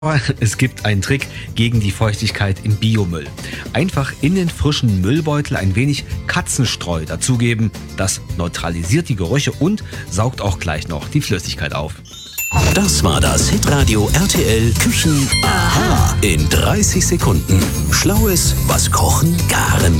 Es gibt einen Trick gegen die Feuchtigkeit im Biomüll. Einfach in den frischen Müllbeutel ein wenig Katzenstreu dazugeben. Das neutralisiert die Gerüche und saugt auch gleich noch die Flüssigkeit auf. Das war das Hitradio RTL Küchen Aha in 30 Sekunden. Schlaues, was Kochen, Garen